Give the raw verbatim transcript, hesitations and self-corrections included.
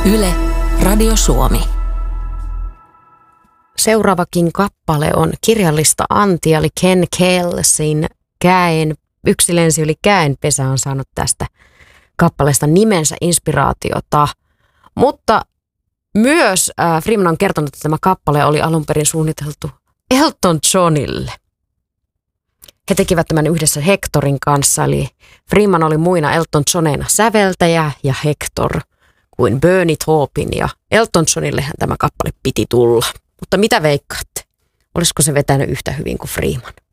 Yle, Radio Suomi. Seuraavakin kappale on kirjallista antia, eli Ken Kelsin Käen. Yksi lensi yli Käenpesä on saanut tästä kappaleesta nimensä inspiraatiota. Mutta myös äh, Freeman on kertonut, että tämä kappale oli alun perin suunniteltu Elton Johnille. He tekivät tämän yhdessä Hectorin kanssa, eli Freeman oli muina Elton Johneina säveltäjä ja Hector kuin Bernie Taupin, ja Elton Johnillehän tämä kappale piti tulla. Mutta mitä veikkaatte? Olisiko se vetänyt yhtä hyvin kuin Freeman?